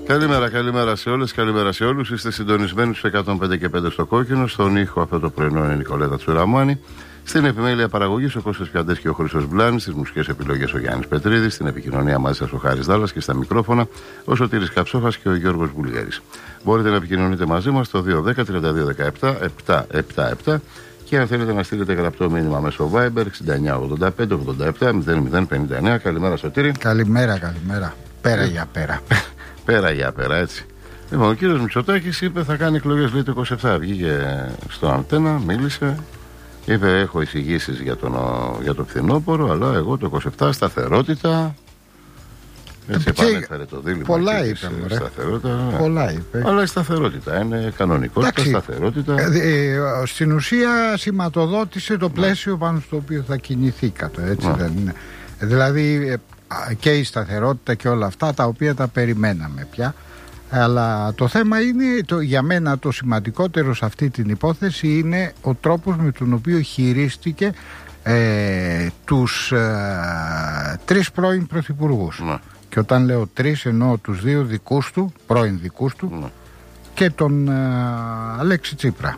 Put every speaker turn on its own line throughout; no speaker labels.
Καλημέρα σε όλες, καλημέρα σε όλους. Είστε συντονισμένοι στους 105 και 5 στο Κόκκινο. Στον ήχο αυτό το πρωινό είναι η Νικολέτα Τσουραμάνη. Στην επιμέλεια παραγωγής ο Κώστας Πιαντές και ο Χρήστος Μπλάνης. Στις μουσικές επιλογές ο Γιάννης Πετρίδης. Στην επικοινωνία μαζί σας ο Χάρης Δάλλας και στα μικρόφωνα ο Σωτήρης Καψόφας και ο Γιώργος Βουλγέρης. Μπορείτε να επικοινωνείτε μαζί μας στο 210-3217-777 και αν θέλετε να στείλετε γραπτό μήνυμα μέσω Viber 6985-87-0059. Καλημέρα Σωτήρη.
Καλημέρα. Πέρα για πέρα.
Πέρα για πέρα, έτσι. Λοιπόν, ο κύριος Μητσοτάκης είπε θα κάνει εκλογές λέει το 27. Βγήκε στο Αντένα, μίλησε. Είπε έχω εισηγήσεις για το φθινόπωρο, αλλά εγώ το 27 σταθερότητα. Έτσι επανέφερε το δίλημμα.
Πολλά είπε. Πολλά είπε.
Αλλά η σταθερότητα είναι κανονικότητα, σταθερότητα.
Στην ουσία σηματοδότησε το πλαίσιο πάνω στο οποίο θα κινηθήκατε, έτσι δεν είναι? Δηλαδή και η σταθερότητα και όλα αυτά τα οποία τα περιμέναμε πια. Αλλά το θέμα είναι, για μένα το σημαντικότερο σε αυτή την υπόθεση είναι ο τρόπος με τον οποίο χειρίστηκε τους τρεις πρώην πρωθυπουργούς. Και όταν λέω τρεις εννοώ τους δύο δικούς του, πρώην δικούς του, και τον Αλέξη Τσίπρα.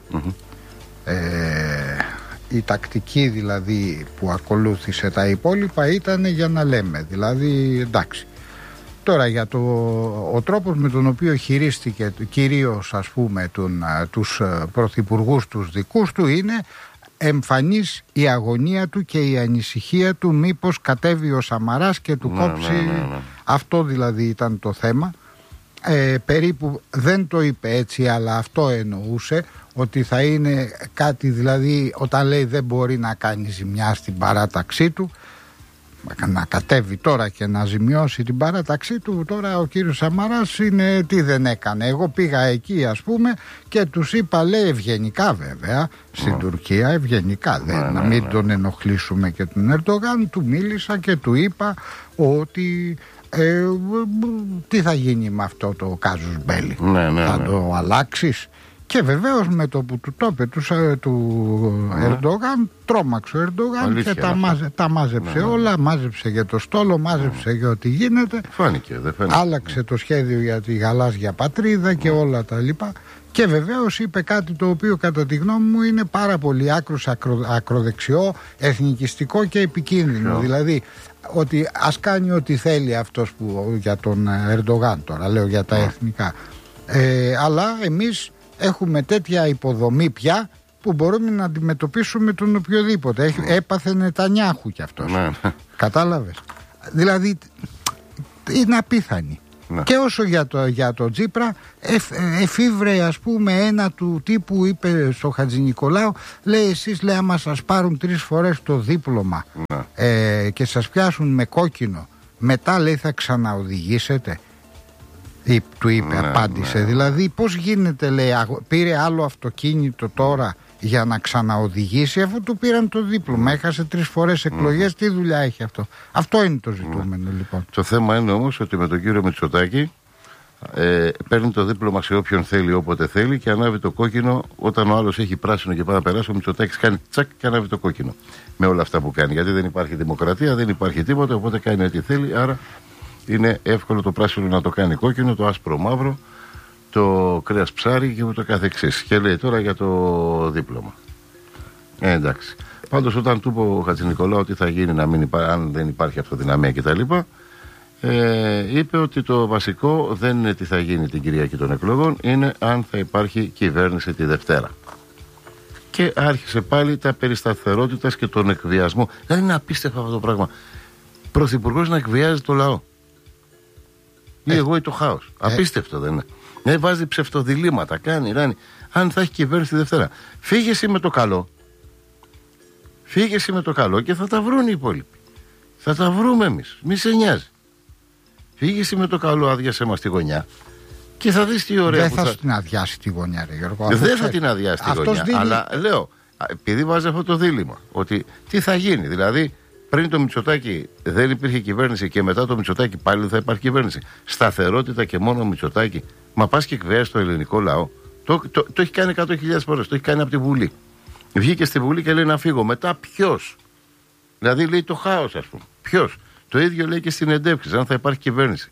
Η τακτική δηλαδή που ακολούθησε τα υπόλοιπα ήταν για να λέμε, δηλαδή εντάξει. Τώρα για ο τρόπος με τον οποίο χειρίστηκε κυρίως ας πούμε τους πρωθυπουργούς τους δικούς του είναι εμφανής η αγωνία του και η ανησυχία του μήπως κατέβει ο Σαμαράς και του κόψει. Αυτό δηλαδή ήταν το θέμα. Περίπου δεν το είπε έτσι, αλλά αυτό εννοούσε, ότι θα είναι κάτι, δηλαδή όταν λέει δεν μπορεί να κάνει ζημιά στην παράταξή του, να κατέβει τώρα και να ζημιώσει την παράταξή του. Τώρα ο κύριος Σαμαράς είναι τι δεν έκανε. Εγώ πήγα εκεί ας πούμε και τους είπα, λέει ευγενικά βέβαια στην Τουρκία, ευγενικά να μην τον ενοχλήσουμε και τον Ερντογάν, του μίλησα και του είπα ότι τι θα γίνει με αυτό το κάζους μπέλι, θα το αλλάξεις? Και βεβαίως με το που του το είπε του Ερντογάν, τρόμαξε ο Ερντογάν και τα μάζεψε όλα. Μάζεψε για το στόλο, μάζεψε για ό,τι γίνεται.
Φάνηκε, δεν φαίνεται.
Άλλαξε το σχέδιο για τη γαλάζια πατρίδα και όλα τα λοιπά. Και βεβαίως είπε κάτι το οποίο κατά τη γνώμη μου είναι πάρα πολύ άκρος ακροδεξιό, εθνικιστικό και επικίνδυνο. Δηλαδή ότι ας κάνει ό,τι θέλει αυτός που για τον Ερντογάν, τώρα λέω για τα εθνικά, αλλά εμείς έχουμε τέτοια υποδομή πια που μπορούμε να αντιμετωπίσουμε τον οποιοδήποτε. Έπαθε Νετανιάχου κι αυτός. Κατάλαβες? Δηλαδή είναι απίθανη. Και όσο για το Τσίπρα, εφήβρε ας πούμε ένα του τύπου, είπε στο Χατζηνικολάου, λέει εσείς λέει άμα σας πάρουν 3 φορές το δίπλωμα και σας πιάσουν με κόκκινο, μετά λέει θα ξαναοδηγήσετε? Του είπε, απάντησε. Δηλαδή πώς γίνεται, λέει, πήρε άλλο αυτοκίνητο τώρα για να ξαναοδηγήσει, αφού του πήραν το δίπλωμα, έχασε 3 φορές εκλογές, τι δουλειά έχει αυτό? Αυτό είναι το ζητούμενο λοιπόν.
Το θέμα είναι όμως ότι με τον κύριο Μητσοτάκη παίρνει το δίπλωμα σε όποιον θέλει, όποτε θέλει, και ανάβει το κόκκινο όταν ο άλλος έχει πράσινο και πάει να περάσει. Ο Μητσοτάκης κάνει τσακ και ανάβει το κόκκινο. Με όλα αυτά που κάνει. Γιατί δεν υπάρχει δημοκρατία, δεν υπάρχει τίποτα, οπότε κάνει ό,τι θέλει. Άρα είναι εύκολο το πράσινο να το κάνει κόκκινο, το άσπρο μαύρο, το κρέας ψάρι και ούτω καθεξής. Και λέει τώρα για το δίπλωμα. Εντάξει. Πάντως όταν του είπε ο Χατζηνικολάου ότι θα γίνει αν δεν υπάρχει αυτοδυναμία κτλ., είπε ότι το βασικό δεν είναι τι θα γίνει την Κυριακή των εκλογών, είναι αν θα υπάρχει κυβέρνηση τη Δευτέρα. Και άρχισε πάλι τα περί σταθερότητας και τον εκβιασμό. Δεν είναι απίστευτο αυτό το πράγμα. Πρωθυπουργός να εκβιάζει το λαό. Ή εγώ ή το χάος. Απίστευτο δεν είναι? Βάζει ψευτοδιλήμματα, κάνει. Αν θα έχει κυβέρνηση τη Δευτέρα. Φύγε εσύ με το καλό. Φύγε εσύ με το καλό και θα τα βρουν οι υπόλοιποι. Θα τα βρούμε εμείς. Μη σε νοιάζει. Φύγε εσύ με το καλό, άδειασέ μας τη γωνιά. Και θα δεις τι ωραία.
Δεν θα την αδειάσει τη γωνιά, ρε Γιώργο.
Δεν θα την αδειάσει τη γωνιά. Αλλά λέω, επειδή βάζει αυτό το δίλημμα, ότι τι θα γίνει. Δηλαδή, πριν το Μητσοτάκη δεν υπήρχε κυβέρνηση και μετά το Μητσοτάκη πάλι δεν θα υπάρχει κυβέρνηση. Σταθερότητα και μόνο Μητσοτάκη. Μα πας και εκβιάζει το ελληνικό λαό. Το έχει κάνει 100.000 φορές. Το έχει κάνει από τη Βουλή. Βγήκε στη Βουλή και λέει να φύγω. Μετά ποιος? Δηλαδή λέει το χάος, ας πούμε. Ποιος? Το ίδιο λέει και στην εντεύξη, αν θα υπάρχει κυβέρνηση.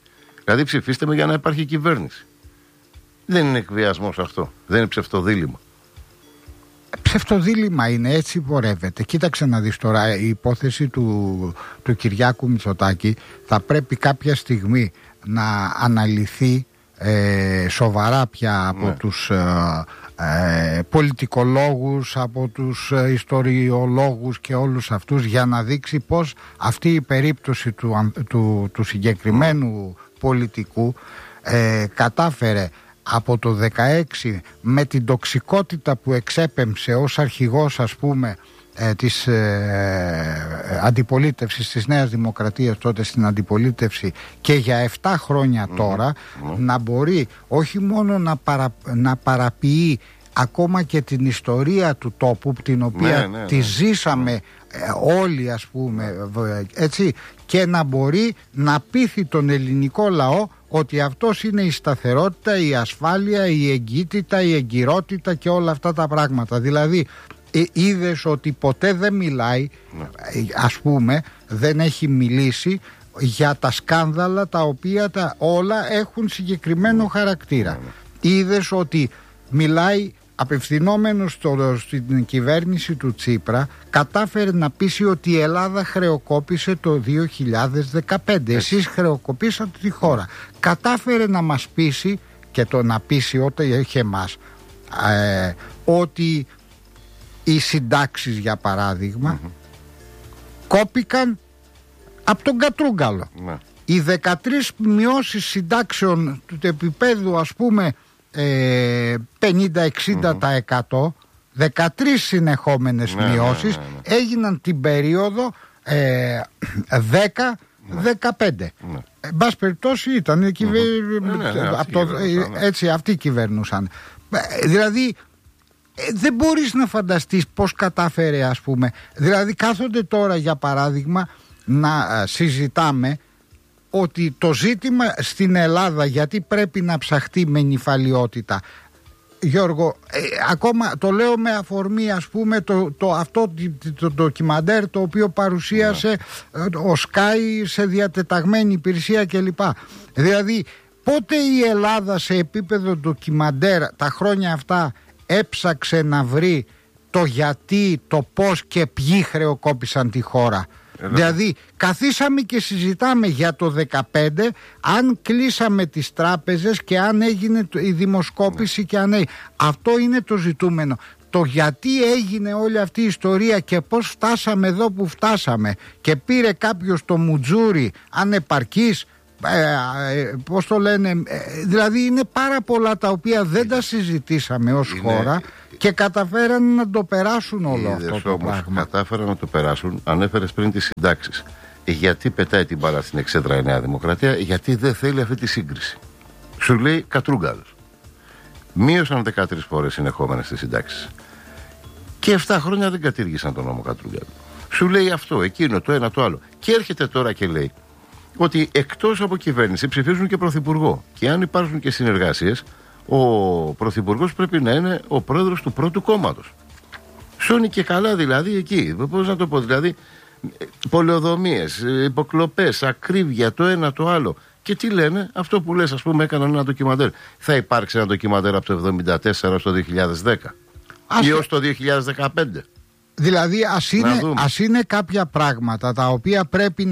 Δηλαδή ψηφίστε με για να υπάρχει κυβέρνηση. Δεν είναι εκβιασμός αυτό. Δεν είναι ψευτοδήλημα.
Ψευτοδήλημα είναι, έτσι πορεύεται. Κοίταξε να δεις τώρα, η υπόθεση του Κυριάκου Μητσοτάκη θα πρέπει κάποια στιγμή να αναλυθεί σοβαρά πια από τους πολιτικολόγους, από τους ιστοριολόγους και όλους αυτούς, για να δείξει πως αυτή η περίπτωση του συγκεκριμένου πολιτικού κατάφερε από το 16 με την τοξικότητα που εξέπεμψε ως αρχηγός, ας πούμε, της αντιπολίτευσης της Νέας Δημοκρατίας, τότε στην αντιπολίτευση, και για 7 χρόνια τώρα να μπορεί όχι μόνο να παραποιεί ακόμα και την ιστορία του τόπου, την οποία τη ζήσαμε όλοι, ας πούμε, έτσι, και να μπορεί να πείθει τον ελληνικό λαό ότι αυτός είναι η σταθερότητα, η ασφάλεια, η εγκύτητα, η εγκυρότητα και όλα αυτά τα πράγματα. Δηλαδή είδες ότι ποτέ δεν μιλάει, ας πούμε, δεν έχει μιλήσει για τα σκάνδαλα τα οποία όλα έχουν συγκεκριμένο χαρακτήρα. Είδες ότι μιλάει απευθυνόμενος στην κυβέρνηση του Τσίπρα, κατάφερε να πείσει ότι η Ελλάδα χρεοκόπησε το 2015. Εσείς χρεοκοπήσατε τη χώρα. Κατάφερε να μας πείσει, και το να πείσει όταν έχει εμάς, ότι οι συντάξεις, για παράδειγμα, κόπηκαν από τον Κατρούγκαλο. Οι 13 μειώσεις συντάξεων του επίπεδου, ας πούμε, 50-60%, 13 συνεχόμενες μειώσεις έγιναν την περίοδο 10-15. Εν πάση περιπτώσει ήταν έτσι, αυτοί κυβερνούσαν. Δηλαδή δεν μπορείς να φανταστείς πώς κατάφερε, ας πούμε. Δηλαδή κάθονται τώρα, για παράδειγμα, να συζητάμε ότι το ζήτημα στην Ελλάδα, γιατί πρέπει να ψαχτεί με νυφαλιότητα, Γιώργο, ακόμα το λέω με αφορμή, ας πούμε, αυτό το ντοκιμαντέρ το οποίο παρουσίασε ο Sky σε διατεταγμένη υπηρεσία κλπ. Δηλαδή πότε η Ελλάδα σε επίπεδο ντοκιμαντέρ τα χρόνια αυτά έψαξε να βρει το γιατί, το πώς και ποιοι χρεοκόπησαν τη χώρα? Δηλαδή καθίσαμε και συζητάμε για το 2015, αν κλείσαμε τις τράπεζες και αν έγινε η δημοσκόπηση και αν έγινε. Αυτό είναι το ζητούμενο. Το γιατί έγινε όλη αυτή η ιστορία και πώς φτάσαμε εδώ που φτάσαμε, και πήρε κάποιος το μουτζούρι ανεπαρκής, πώς το λένε, δηλαδή είναι πάρα πολλά τα οποία δεν τα συζητήσαμε ως χώρα και καταφέραν να το περάσουν όλο αυτό το πράγμα.
Κατάφεραν να το περάσουν. Ανέφερες πριν τις συντάξεις. Γιατί πετάει την μπάλα στην εξέδρα η Νέα Δημοκρατία? Γιατί δεν θέλει αυτή τη σύγκριση. Σου λέει Κατρούγκαλος. Μείωσαν 13 φορές συνεχόμενες τις συντάξεις. Και 7 χρόνια δεν κατήργησαν τον νόμο Κατρούγκαλου. Σου λέει αυτό, εκείνο, το ένα, το άλλο. Και έρχεται τώρα και λέει ότι εκτός από κυβέρνηση ψηφίζουν και πρωθυπουργό. Και αν υπάρχουν και συνεργασίες, ο πρωθυπουργός πρέπει να είναι ο πρόεδρος του πρώτου κόμματος. Σώνει και καλά δηλαδή εκεί. Πώς να το πω, δηλαδή πολεοδομίες, υποκλοπές, ακρίβεια, το ένα το άλλο. Και τι λένε? Αυτό που λες, ας πούμε, έκαναν ένα ντοκιμαντέρ. Θα υπάρξει ένα ντοκιμαντέρ από το 1974 στο 2010 ή ως το 2015.
Δηλαδή ας είναι κάποια πράγματα τα οποία πρέπει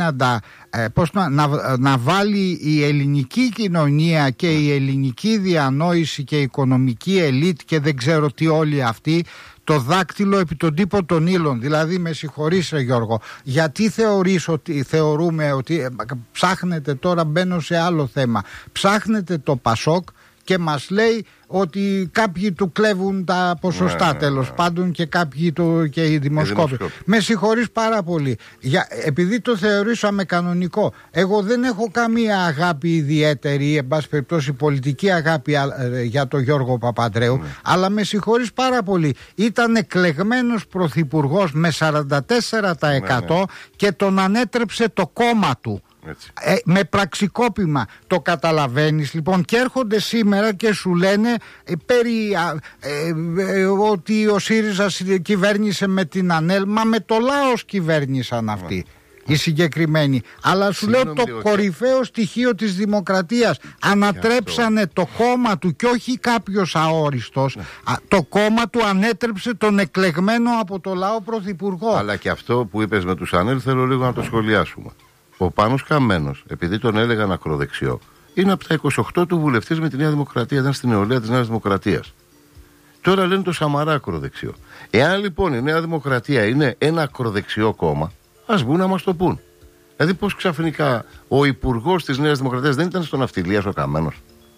να βάλει η ελληνική κοινωνία και η ελληνική διανόηση και η οικονομική ελίτ και δεν ξέρω τι όλοι αυτοί το δάκτυλο επί τον τύπο των ύλων. Δηλαδή με συγχωρείς ρε Γιώργο, γιατί θεωρούμε ότι ψάχνετε, τώρα μπαίνω σε άλλο θέμα, ψάχνετε το Πασόκ και μας λέει ότι κάποιοι του κλέβουν τα ποσοστά, τέλος πάντων, και κάποιοι και οι δημοσκόποι. Με συγχωρείς πάρα πολύ. Επειδή το θεωρήσαμε κανονικό, εγώ δεν έχω καμία αγάπη ιδιαίτερη, εν πάση περιπτώσει πολιτική αγάπη για τον Γιώργο Παπανδρέου, αλλά με συγχωρείς πάρα πολύ. Ήταν εκλεγμένος πρωθυπουργός με 44% και τον ανέτρεψε το κόμμα του. Με πραξικόπημα. Το καταλαβαίνεις λοιπόν? Και έρχονται σήμερα και σου λένε ότι ο ΣΥΡΙΖΑ κυβέρνησε με την ΑΝΕΛ. Μα με το λαός κυβέρνησαν αυτοί. οι συγκεκριμένοι. Αλλά σου λέω το κορυφαίο στοιχείο της δημοκρατίας. Ανατρέψανε το κόμμα του και όχι κάποιος αόριστος. Το κόμμα του ανέτρεψε τον εκλεγμένο από το λαό πρωθυπουργό.
Αλλά και αυτό που είπες με τους ΑΝΕΛ θέλω λίγο να το σχολιάσουμε. Ο Πάνος Καμένος, επειδή τον έλεγαν ακροδεξιό, είναι από τα 28 του βουλευτής με τη Νέα Δημοκρατία, ήταν στην νεολαία της Νέας Δημοκρατίας. Τώρα λένε το Σαμαρά ακροδεξιό. Εάν λοιπόν η Νέα Δημοκρατία είναι ένα ακροδεξιό κόμμα, ας βγουν να μας το πούν. Δηλαδή, πώς ξαφνικά ο υπουργός της Νέας Δημοκρατίας δεν ήταν στον Ναυτιλίας ο Καμένος?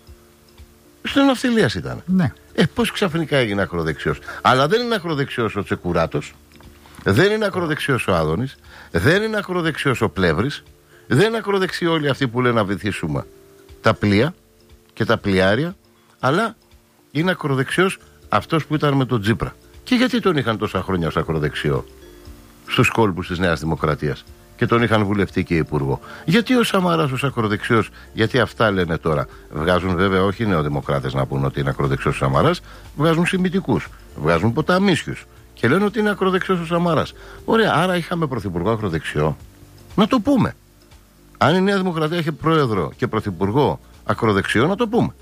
Στον Ναυτιλίας ήταν.
Ναι.
Πώς ξαφνικά έγινε ακροδεξιός? Αλλά δεν είναι ακροδεξιός ο Τσεκουράτος, δεν είναι ακροδεξιός ο Άδωνης, δεν είναι ακροδεξιός ο Πλεύρης, δεν είναι ακροδεξιοί όλοι αυτοί που λένε να βυθίσουμε τα πλοία και τα πλοιάρια, αλλά είναι ακροδεξιός αυτός που ήταν με τον Τσίπρα. Και γιατί τον είχαν τόσα χρόνια ως ακροδεξιό στους κόλπους της Νέας Δημοκρατίας και τον είχαν βουλευτή και υπουργό? Γιατί ο Σαμαράς ως ακροδεξιός? Γιατί αυτά λένε τώρα. Βγάζουν βέβαια όχι οι νεοδημοκράτες να πούν ότι είναι ακροδεξιός ο Σαμαράς, βγάζουν σημιτικούς, βγάζουν ποταμίσιους και λένε ότι είναι ακροδεξιός ο Σαμαράς. Ωραία, άρα είχαμε πρωθυπουργό ακροδεξιό. Να το πούμε. Αν η Νέα Δημοκρατία έχει πρόεδρο και πρωθυπουργό ακροδεξιό, να το πούμε.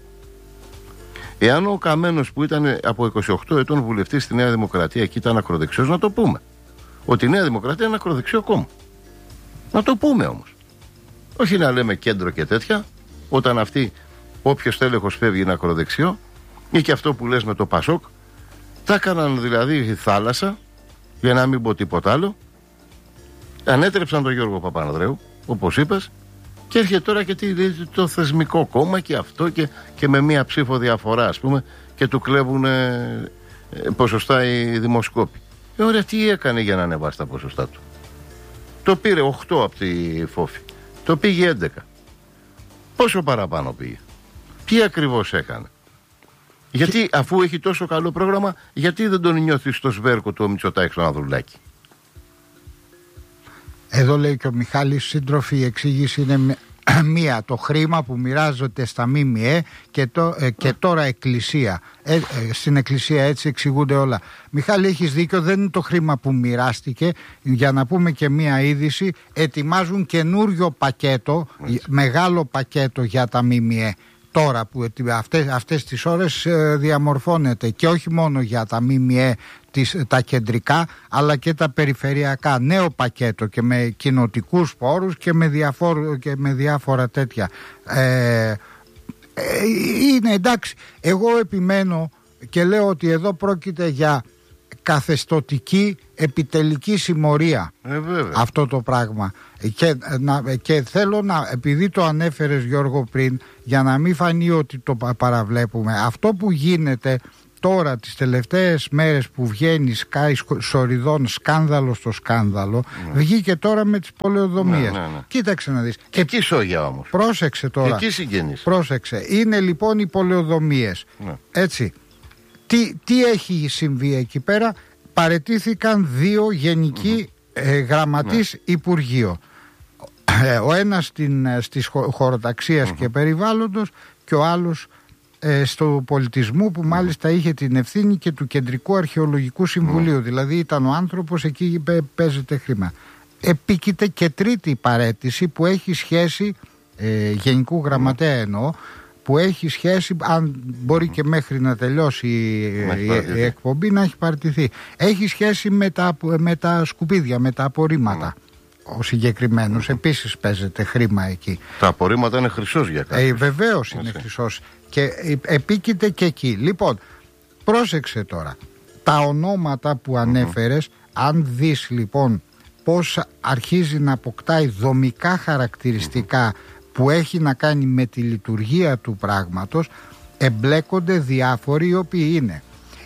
Εάν ο Καμένος που ήταν από 28 ετών βουλευτής στη Νέα Δημοκρατία και ήταν ακροδεξιός, να το πούμε. Ότι η Νέα Δημοκρατία είναι ακροδεξιό κόμμα. Να το πούμε όμως. Όχι να λέμε κέντρο και τέτοια, όταν αυτοί, όποιος τέλεχος φεύγει είναι ακροδεξιό, ή και αυτό που λες με το Πασόκ, τα έκαναν δηλαδή θάλασσα, για να μην πω τίποτα άλλο, ανέτρεψαν τον Γιώργο Παπανδρέου, όπως είπες, και έρχεται τώρα και το θεσμικό κόμμα και αυτό και με μία ψήφο διαφορά, ας πούμε, και του κλέβουν ποσοστά οι δημοσκόποι. Ωραία, τι έκανε για να ανεβάσει τα ποσοστά του? Το πήρε 8 από τη Φόφη, το πήγε 11. Πόσο παραπάνω πήγε? Τι ακριβώς έκανε? Γιατί αφού έχει τόσο καλό πρόγραμμα, γιατί δεν τον νιώθει στο σβέρκο του ο Μητσοτάκης στον Ανδρουλάκη?
Εδώ λέει και ο Μιχάλης, σύντροφοι, η εξήγηση είναι μία. Το χρήμα που μοιράζονται στα ΜΜΕ και τώρα εκκλησία. Στην εκκλησία έτσι εξηγούνται όλα. Μιχάλη, έχεις δίκιο, δεν είναι το χρήμα που μοιράστηκε. Για να πούμε και μία είδηση, ετοιμάζουν καινούριο πακέτο, μεγάλο πακέτο για τα ΜΜΕ. Τώρα που αυτές τις ώρες διαμορφώνεται, και όχι μόνο για τα ΜΜΕ τα κεντρικά, αλλά και τα περιφερειακά. Νέο πακέτο και με κοινοτικούς πόρους και με διάφορα τέτοια. Είναι εντάξει. Εγώ επιμένω και λέω ότι εδώ πρόκειται για καθεστωτική επιτελική συμμορία, αυτό το πράγμα. Και θέλω να, επειδή το ανέφερες Γιώργο πριν, για να μην φανεί ότι το παραβλέπουμε, αυτό που γίνεται τώρα τις τελευταίες μέρες που βγαίνει σκάει σοριδών σκάνδαλο στο σκάνδαλο, βγήκε τώρα με τις πολεοδομίες. Κοίταξε να δεις.
Και εκεί σόγια όμως.
Πρόσεξε τώρα.
Εκεί συγγενείς.
Πρόσεξε. Είναι λοιπόν οι πολεοδομίες. Έτσι. Τι έχει συμβεί εκεί πέρα? Παραιτήθηκαν 2 γενικοί γραμματείς Υπουργείο. Ο ένας στις χωροταξίας και περιβάλλοντος και ο άλλος στο πολιτισμού, που μάλιστα είχε την ευθύνη και του Κεντρικού Αρχαιολογικού Συμβουλίου. Δηλαδή ήταν ο άνθρωπος, εκεί παίζεται χρήμα. Επίκειται και τρίτη παραίτηση που έχει σχέση, γενικού γραμματέα εννοώ, που έχει σχέση, αν μπορεί και μέχρι να τελειώσει η εκπομπή, να έχει παραιτηθεί. Έχει σχέση με τα σκουπίδια, με τα απορρίμματα. Ο συγκεκριμένος επίσης παίζεται χρήμα εκεί.
Τα απορρίμματα είναι χρυσός για κάποιους.
Βεβαίως είναι χρυσός. Και επίκειται και εκεί. Λοιπόν, πρόσεξε τώρα. Τα ονόματα που ανέφερες, αν δεις λοιπόν πώς αρχίζει να αποκτάει δομικά χαρακτηριστικά που έχει να κάνει με τη λειτουργία του πράγματος, εμπλέκονται διάφοροι, οι οποίοι είναι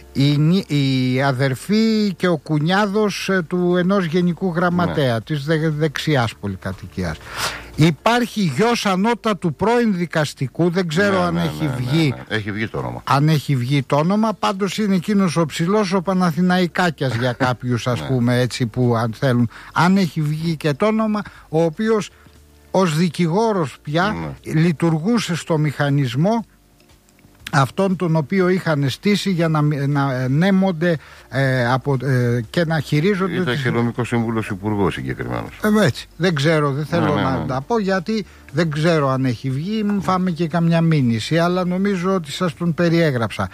η αδερφή και ο κουνιάδος του ενός γενικού γραμματέα της δεξιάς πολυκατοικίας. Υπάρχει γιος ανώτατου πρώην δικαστικού, δεν ξέρω αν έχει βγει.
Έχει βγει το όνομα.
Αν έχει βγει το όνομα, πάντως είναι εκείνος ο ψηλός, ο Παναθηναϊκάκιας για κάποιους, ας πούμε, έτσι, που αν θέλουν. Αν έχει βγει και το όνομα, ο οποίος ως δικηγόρος πια λειτουργούσε στο μηχανισμό αυτόν τον οποίο είχαν στήσει για να νέμονται και να χειρίζονται.
Ήταν και νομικός σύμβουλος υπουργός συγκεκριμένος.
Έτσι. Δεν ξέρω, δεν θέλω να τα πω, γιατί δεν ξέρω αν έχει βγει, μην φάμε και καμιά μήνυση, αλλά νομίζω ότι σας τον περιέγραψα.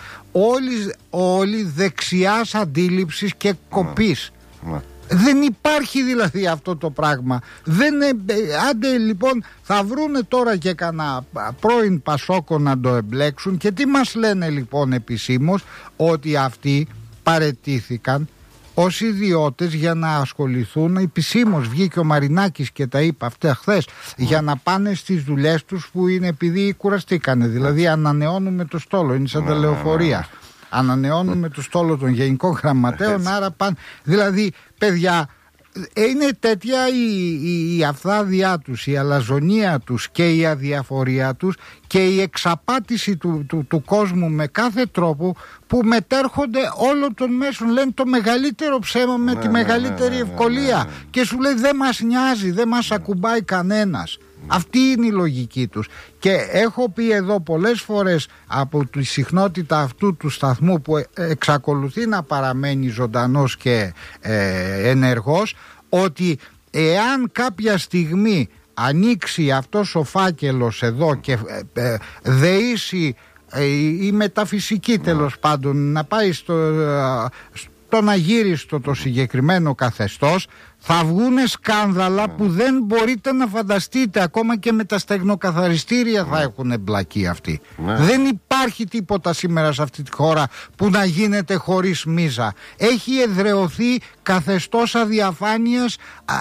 Όλοι δεξιάς αντίληψης και κοπής. Δεν υπάρχει δηλαδή αυτό το πράγμα. Άντε λοιπόν θα βρούνε τώρα και κανένα πρώην Πασόκο να το εμπλέξουν. Και τι μας λένε λοιπόν επισήμως? Ότι αυτοί παραιτήθηκαν ως ιδιώτες για να ασχοληθούν. Επισήμως βγήκε ο Μαρινάκης και τα είπε αυτά χθες, για να πάνε στις δουλειές τους που είναι επειδή κουραστήκανε. Δηλαδή ανανεώνουμε το στόλο, είναι σαν τα λεωφορεία. Ανανεώνουμε το στόλο των γενικών γραμματέων, άρα πάνε. Δηλαδή, παιδιά, είναι τέτοια η αυθάδειά τους, η αλαζονία τους και η αδιαφορία τους και η εξαπάτηση του κόσμου με κάθε τρόπο, που μετέρχονται όλων των μέσων. Λένε το μεγαλύτερο ψέμα με τη μεγαλύτερη ευκολία. Και σου λέει δεν μας νοιάζει, δεν μας ακουμπάει κανένας. Αυτή είναι η λογική τους. Και έχω πει εδώ πολλές φορές από τη συχνότητα αυτού του σταθμού, που εξακολουθεί να παραμένει ζωντανός και ενεργός, ότι εάν κάποια στιγμή ανοίξει αυτός ο φάκελος εδώ και δεήσει η μεταφυσική, τέλος πάντων, να πάει στον αγύριστο το συγκεκριμένο καθεστώς, θα βγούνε σκάνδαλα που δεν μπορείτε να φανταστείτε. Ακόμα και με τα στεγνοκαθαριστήρια θα έχουν εμπλακεί αυτοί. Δεν υπάρχει τίποτα σήμερα σε αυτή τη χώρα που να γίνεται χωρίς μίζα. Έχει εδραιωθεί καθεστώς αδιαφάνειας,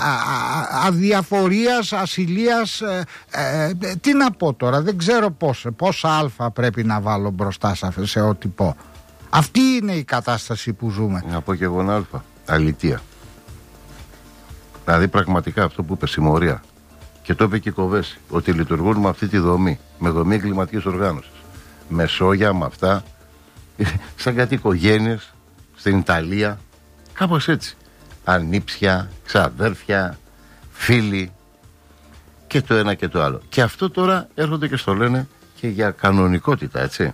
αδιαφορίας, ασυλίας. Τι να πω τώρα, δεν ξέρω πόσα αλφα πρέπει να βάλω μπροστά σε ό,τι πω. Αυτή είναι η κατάσταση που ζούμε.
Να πω και εγώ ένα αλφα. Αλητεία. Δηλαδή πραγματικά αυτό που είπε, συμμορία. Και το είπε και η Κοβέση, ότι λειτουργούν με αυτή τη δομή, με δομή εγκληματικής οργάνωσης. Με σόγια, με αυτά, σαν κάτι οικογένειες στην Ιταλία, κάπως έτσι. Ανήψια, ξαδέρφια, φίλοι και το ένα και το άλλο. Και αυτό τώρα έρχονται και στο λένε και για κανονικότητα, έτσι.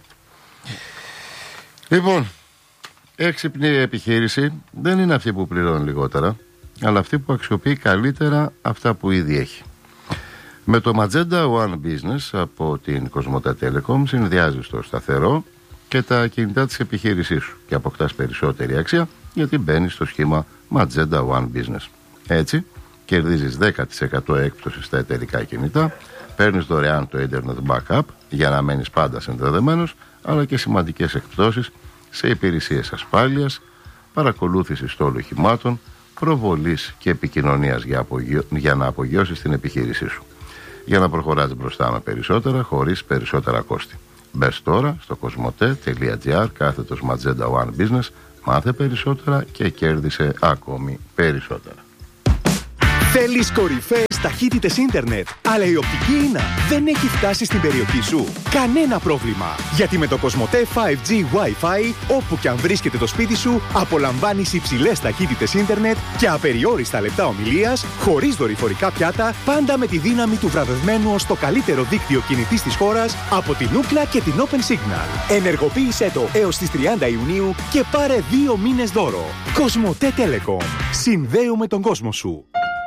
Λοιπόν, έξυπνη επιχείρηση δεν είναι αυτή που πληρώνει λιγότερα, αλλά αυτή που αξιοποιεί καλύτερα αυτά που ήδη έχει. Με το Magenta One Business από την Κοσμοτέ Telecom συνδυάζεις το σταθερό και τα κινητά της επιχείρησής σου και αποκτάς περισσότερη αξία, γιατί μπαίνεις στο σχήμα Magenta One Business. Έτσι, κερδίζεις 10% έκπτωση στα εταιρικά κινητά, παίρνεις δωρεάν το Internet Backup για να μένεις πάντα συνδεδεμένος, αλλά και σημαντικές εκπτώσεις σε υπηρεσίες ασφάλειας, παρακολούθησης των οχημάτων, προβολής και επικοινωνίας για να απογειώσεις την επιχείρησή σου. Για να προχωράς μπροστά με περισσότερα, χωρίς περισσότερα κόστη. Μπες τώρα στο cosmote.gr/Magenta One Business, μάθε περισσότερα και κέρδισε ακόμη περισσότερα.
Θέλεις κορυφαίες ταχύτητες ίντερνετ, αλλά η οπτική ίνα δεν έχει φτάσει στην περιοχή σου? Κανένα πρόβλημα, γιατί με το Cosmote 5G Wi-Fi, όπου και αν βρίσκεται το σπίτι σου, απολαμβάνεις υψηλές ταχύτητες ίντερνετ και απεριόριστα λεπτά ομιλίας, χωρίς δορυφορικά πιάτα, πάντα με τη δύναμη του βραβευμένου ως το καλύτερο δίκτυο κινητής της χώρας από την Ookla και την Open Signal. Ενεργοποίησέ το έως τις 30 Ιουνίου και πάρε 2 μήνες δώρο. Cosmote Telecom. Συνδέουμε τον κόσμο σου.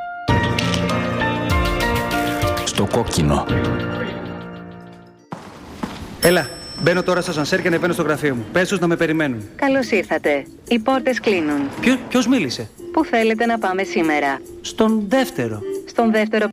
Στο κόκκινο.
Έλα, μπαίνω τώρα στο ασανσέρ και ανεβαίνω στο γραφείο μου. Πες τους να με περιμένουν.
Καλώς ήρθατε. Οι πόρτες κλείνουν.
Ποιος μίλησε?
Πού θέλετε να πάμε σήμερα?
Στον δεύτερο.
Στον δεύτερο.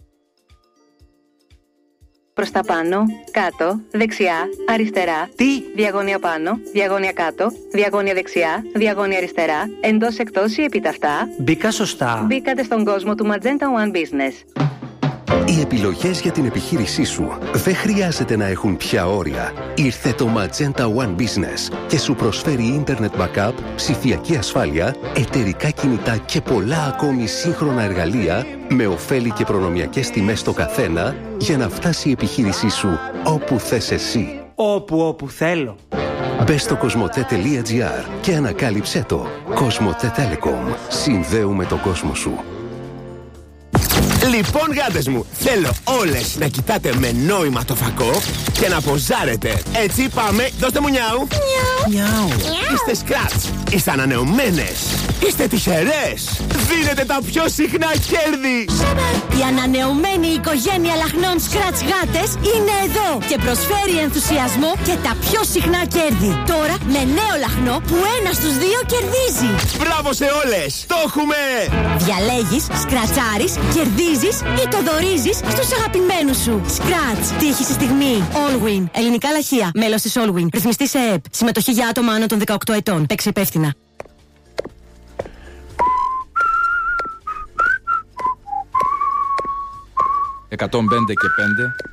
Προς τα πάνω, κάτω, δεξιά, αριστερά.
Τι?
Διαγώνια πάνω, διαγώνια κάτω, διαγώνια δεξιά, διαγώνια αριστερά, εντός εκτός ή επιταυτά.
Μπήκα σωστά.
Μπήκατε στον κόσμο του Magenta One Business.
Οι επιλογές για την επιχείρησή σου δεν χρειάζεται να έχουν πια όρια. Ήρθε το Magenta One Business και σου προσφέρει Internet Backup, ψηφιακή ασφάλεια, εταιρικά κινητά και πολλά ακόμη σύγχρονα εργαλεία με ωφέλη και προνομιακές τιμές στο καθένα για να φτάσει η επιχείρησή σου όπου θες εσύ.
Όπου θέλω.
Μπες στο cosmote.gr και ανακάλυψέ το. Cosmote Telecom. Συνδέουμε τον κόσμο σου.
Λοιπόν, γάτες μου, θέλω όλες να κοιτάτε με νόημα το φακό και να ποζάρετε. Έτσι πάμε, δώστε μου νιάου. Νιάου. Είστε σκράτς, είστε ανανεωμένες, είστε τυχερές. Δίνετε τα πιο συχνά κέρδη.
Η ανανεωμένη οικογένεια λαχνών Scratch γάτες είναι εδώ και προσφέρει ενθουσιασμό και τα πιο συχνά κέρδη. Τώρα με νέο λαχνό που 1 στους 2 κερδίζει.
Μπράβο σε όλες, το έχουμε!
Διαλέγεις, σκρατσάρεις, κερδίζεις ή το δωρίζεις στους αγαπημένους σου. Scratch, τύχη στη στιγμή. Allwin, ελληνικά λαχεία, μέλος της Allwin. Ρυθμιστή σε ΕΕΠ. Συμμετοχή για άτομα άνω των 18 ετών. Παίξε υπεύθυνα.
105 και 5.